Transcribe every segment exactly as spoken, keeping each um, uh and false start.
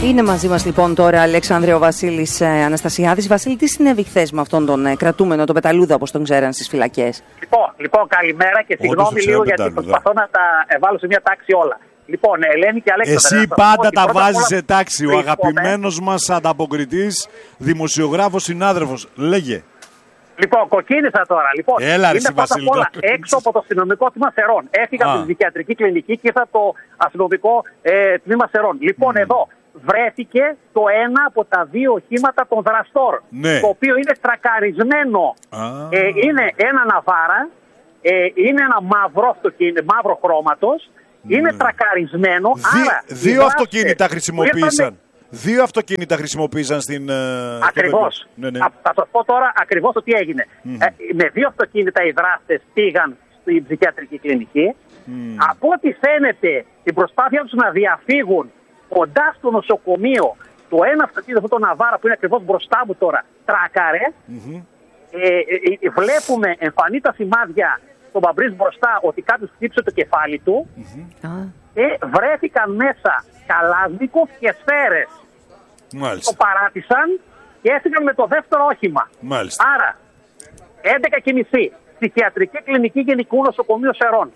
Είναι μαζί μας λοιπόν τώρα Αλέξανδρε ο Βασίλης ε, Αναστασιάδης. Βασίλη, τι συνέβη χθες με αυτόν τον ε, κρατούμενο, τον Πεταλούδα, όπως τον ξέραν στις φυλακές? Λοιπόν, λοιπόν καλημέρα και συγγνώμη λίγο γιατί προσπαθώ να τα βάλω σε μια τάξη όλα. Λοιπόν, Ελένη και Αλέξανδρε. Εσύ πάντα τα βάζεις σε τάξη. Ο αγαπημένος μας ανταποκριτής, δημοσιογράφος, συνάδελφος. Λέγε. Λοιπόν, κοκκίνησα τώρα. Λοιπόν, Έλα, είμαι ρε, πρώτα απ' όλα έξω από το αστυνομικό τμήμα Σερών. Έφυγα από τη δικιατρική κλινική και ήρθα το αστυνομικό ε, τμήμα Σερών. Λοιπόν, mm. εδώ βρέθηκε το ένα από τα δύο οχήματα των δραστόρ. Ναι. Το οποίο είναι τρακαρισμένο. Ah. Ε, είναι ένα ναβάρα, ε, είναι ένα μαύρο, αυτοκίνητο, μαύρο χρώματος. Ναι. Είναι τρακαρισμένο. Δι, άρα, δύο αυτοκίνητα χρησιμοποίησαν. Ήρθανε... Δύο αυτοκίνητα χρησιμοποίησαν στην. Ακριβώς. Ναι, ναι. Θα σας πω τώρα ακριβώς το τι έγινε. Mm. Ε, με δύο αυτοκίνητα οι δράστες πήγαν στην ψυχιατρική κλινική. Mm. Από ό,τι φαίνεται, την προσπάθεια τους να διαφύγουν κοντά στο νοσοκομείο, το ένα αυτοκίνητο, αυτό το ναβάρα που είναι ακριβώς μπροστά μου τώρα, τράκαρε. Mm-hmm. Ε, ε, ε, βλέπουμε εμφανή τα σημάδια στον Παμπρίζ μπροστά ότι κάποιος χτύπησε το κεφάλι του. Mm-hmm. Και βρέθηκαν μέσα Καλάζνικοφ και σφαίρες. Μάλιστα. Το παράτησαν και έφυγαν με το δεύτερο όχημα. Μάλιστα. Άρα, έντεκα και μισή, ψυχιατρική κλινική Γενικού Νοσοκομείου Σερών.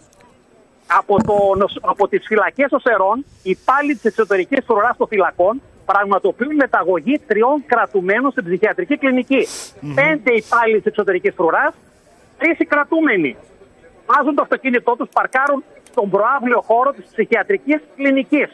Από, το, από τις φυλακές των Σερών, οι υπάλληλοι της εξωτερικής φρουράς των φυλακών πραγματοποιούν μεταγωγή τριών κρατουμένων στην ψυχιατρική κλινική. Mm-hmm. Πέντε υπάλληλοι της εξωτερικής φρουράς, τρεις οι κρατούμενοι. Βάζουν το αυτοκίνητό τους, παρκάρουν στον προάβλιο χώρο της ψυχιατρικής κλινικής.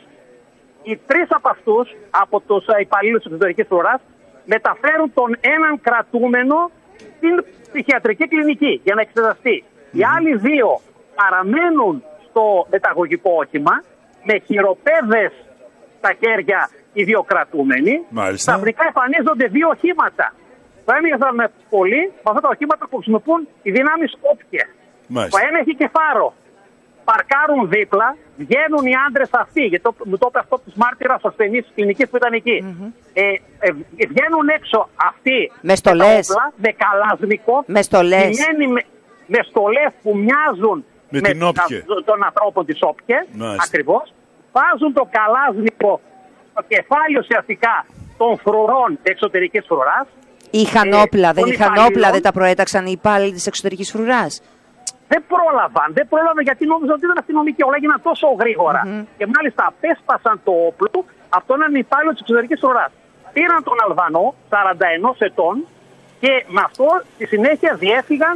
Οι τρεις από αυτούς, από τους υπαλλήλους της εξωτερικής φρουράς, μεταφέρουν τον έναν κρατούμενο στην ψυχιατρική κλινική για να εξεταστεί. Mm-hmm. Οι άλλοι δύο παραμένουν στο μεταγωγικό όχημα με χειροπέδες στα χέρια οι δύο κρατούμενοι. Ξαφνικά εμφανίζονται δύο οχήματα. Το ένα είδαμε πολύ με αυτά τα οχήματα που χρησιμοποιούν οι δυνάμεις όπκε. Το ένα έχει και φάρο. Παρκάρουν δίπλα, βγαίνουν οι άντρες αυτοί, γιατί το, μου το είπε αυτό της μάρτυρας ασθενής της κλινικής που ήταν εκεί. Mm-hmm. Ε, ε, βγαίνουν έξω αυτοί με στολές, με, όπλα, με καλασνικό, με στολές, με, με στολές που μοιάζουν με, με την όπκε των ανθρώπων της όπκε, ακριβώς. Βάζουν το καλάσνικο στο κεφάλι ουσιαστικά των φρουρών εξωτερικής φρουράς. Είχαν όπλα, ε, δεν είχαν όπλα, δεν τα προέταξαν οι υπάλληλοι της εξωτερικής φρουράς? Δεν πρόλαβαν, δεν πρόλαβαν γιατί νόμιζαν ότι ήταν αστυνομικοί. Όλα έγιναν τόσο γρήγορα. Mm-hmm. Και μάλιστα απέσπασαν το όπλο από έναν υπάλληλο της εξωτερικής φρουράς. Πήραν τον Αλβανό, σαράντα ένα ετών, και με αυτό στη συνέχεια διέφυγαν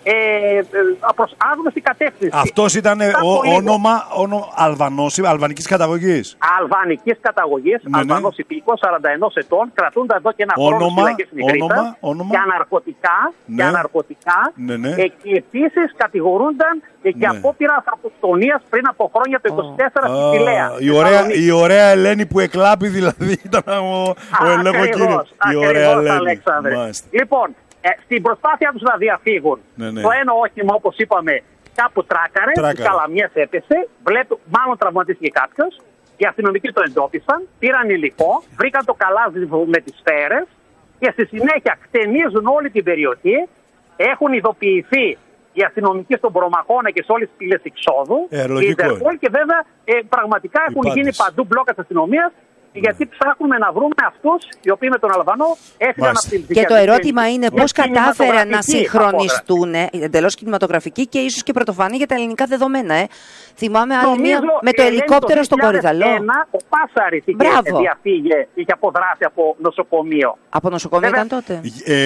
ε, προς άγνωστη κατεύθυνση. Αυτός ήταν ο, όνομα, όνομα Αλβανός, αλβανικής καταγωγής. Αλβανικής καταγωγής, ναι, Αλβανός ναι. υπήκος, σαράντα ένα ετών, κρατούνται εδώ και ένα χρόνο στις φυλακές Νιγρίτας για ναρκωτικά, ναι. για ναρκωτικά ναι, ναι. Ε, και επίσης κατηγορούνταν και ναι. απόπειρα ανθρωποκτονίας πριν από χρόνια το είκοσι τέσσερα oh. στη Πηλαία. Η ωραία, η ωραία Ελένη που εκλάπη δηλαδή ήταν ο, ο ελεγοκύριος. Η ωραία Ελένη. Λοιπόν, Ε, στην προσπάθεια τους να διαφύγουν, ναι, ναι. το ένα όχημα, όπως είπαμε, κάπου τράκαρε, στις καλαμιές έπεσε, βλέπω, μάλλον τραυματίστηκε κάποιος. Οι αστυνομικοί το εντόπισαν, πήραν υλικό, βρήκαν το καλάζι με τις σφαίρες και στη συνέχεια κτενίζουν όλη την περιοχή. Έχουν ειδοποιηθεί οι αστυνομικοί στον Προμαχώνα και σε όλες τις πύλες εξόδου. Ε, και βέβαια ε, πραγματικά έχουν Υπάντης. γίνει παντού μπλόκα της αστυνομίας. Γιατί ψάχνουμε να βρούμε αυτούς οι οποίοι με τον Αλβανό έφυγαν από την Και το ερώτημα είναι πώς κατάφεραν να συγχρονιστούν, εντελώς κινηματογραφική και ίσως και πρωτοφανή για τα ελληνικά δεδομένα. Ε. Θυμάμαι άλλη μία με το ελικόπτερο στον Κορυδαλό. Ο Πάσαρης είχε διαφύγει, είχε αποδράσει από νοσοκομείο. Από νοσοκομείο ήταν τότε.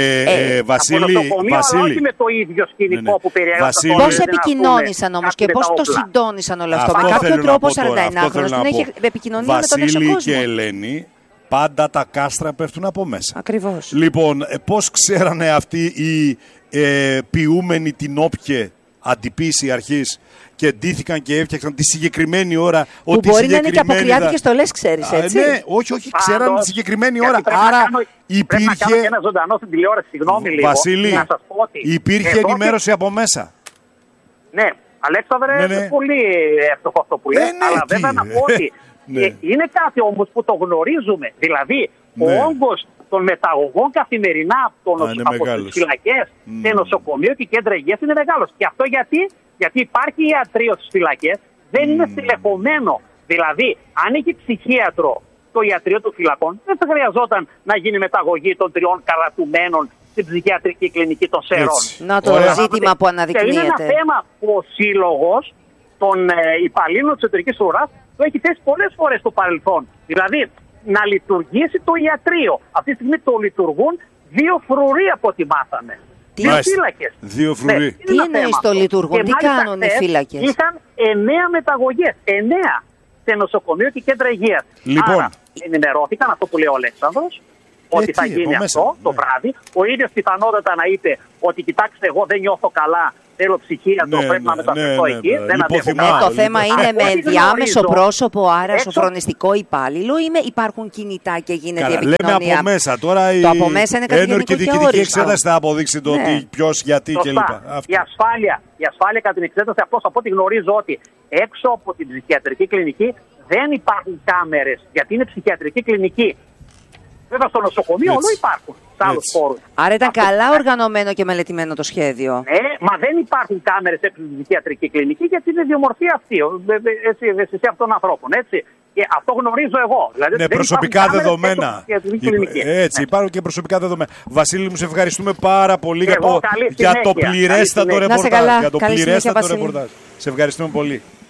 Βασίλη, από νοσοκομείο, αλλά όχι με το ίδιο σκηνικό που περιέγραψαν. Πώς επικοινώνησαν όμως και πώς το συντόνισαν όλο αυτό? Με κάποιο τρόπο σαράντα ενάχρονος την έχει επικοινωνία με τον έξω κόσμο. Ελένη, πάντα τα κάστρα πέφτουν από μέσα. Ακριβώς. Λοιπόν, πώς ξέρανε αυτοί οι ε, ποιούμενοι την όποιε αντιποίηση αρχής και ντύθηκαν και έφτιαξαν τη συγκεκριμένη ώρα? Που ότι μπορεί να είναι και αποκριάτικες στολές, ξέρεις, έτσι. Α, ναι, όχι, όχι, ξέραν τη συγκεκριμένη ώρα. Άρα κάνω, υπήρχε. Πρέπει να κάνω και ένα ζωντανό στην τηλεόραση, συγγνώμη λίγο. Βασίλη, να σας πω ότι υπήρχε ενημέρωση και... από μέσα. Ναι, Αλέξανδρε, ναι, ναι. πολύ εύστοχο αυτό που λες. Ε, ναι, αλλά βέβαια να πω ότι. Ναι. Ε, είναι κάτι όμως που το γνωρίζουμε. Δηλαδή, ναι. ο όγκος των μεταγωγών καθημερινά από, το, από τις φυλακές mm. σε νοσοκομείο και κέντρα υγείας είναι μεγάλος. Και αυτό γιατί, γιατί υπάρχει ιατρείο στις φυλακές, δεν mm. είναι στελεχωμένο. Δηλαδή, αν έχει ψυχίατρο το ιατρείο των φυλακών, δεν θα χρειαζόταν να γίνει μεταγωγή των τριών καρατουμένων στην ψυχιατρική κλινική των Σερών. Να το Ωραία. ζήτημα που αναδεικνύεται. Και είναι ένα θέμα που ο σύλλογος των ε, υπαλλήλων της εσωτερικής φρουράς το έχει θέσει πολλές φορές στο παρελθόν. Δηλαδή, να λειτουργήσει το ιατρείο. Αυτή τη στιγμή το λειτουργούν δύο φρουροί από ό,τι μάθαμε. Δύο φύλακες. Δύο φρουροί. Ναι, τι εννοείς το λειτουργούν, τι κάνουν οι φύλακες? Είχαν εννέα μεταγωγές. Εννέα σε νοσοκομείο και κέντρα υγείας. Λοιπόν. Άρα, ενημερώθηκαν αυτό που λέει ο Αλέξανδρος, ότι θα γίνει αυτό το βράδυ. Ο ίδιος πιθανότατα να είπε ότι κοιτάξτε, εγώ δεν νιώθω καλά. Θέλω ψυχίατρο, ναι, πρέπει ναι, να μεταφερθώ ναι, ναι, εκεί. ναι, Δεν υποθυμά, ε, το θέμα είναι με ενδιάμεσο πρόσωπο, άρα έξω... σοφρονιστικό υπάλληλο, ή με υπάρχουν κινητά και γίνεται Καλά, επικοινωνία? λέμε από μέσα. Τώρα το από μέσα είναι κάτι ένορκη διοικητική εξέταση θα αποδείξει το ναι. τι, ποιος, γιατί κλπ. Η ασφάλεια, η ασφάλεια κατά την εξέταση, απλώς από ό,τι γνωρίζω, ότι έξω από την ψυχιατρική κλινική δεν υπάρχουν κάμερες, γιατί είναι ψυχιατρική κλινική. Βέβαια στο νοσοκομείο όλο υπάρχουν. Σε άλλους χώρους. Άρα ήταν αυτό... καλά οργανωμένο και μελετημένο το σχέδιο. Ναι, μα δεν υπάρχουν κάμερες έξω στην ψυχιατρική κλινική, γιατί είναι ιδιομορφία αυτή, έτσι, ευαισθησία αυτών των ανθρώπων. Έτσι. Και αυτό γνωρίζω εγώ. Δηλαδή, ναι, προσωπικά δεδομένα. Έτσι, ναι. υπάρχουν και προσωπικά δεδομένα. Βασίλη, μου σε ευχαριστούμε πάρα πολύ για εγώ, το, για το πληρέστατο ρεπορτάζ. Για το πληρέστατο ρεπορτάζ. Σε ευχαριστούμε πολύ.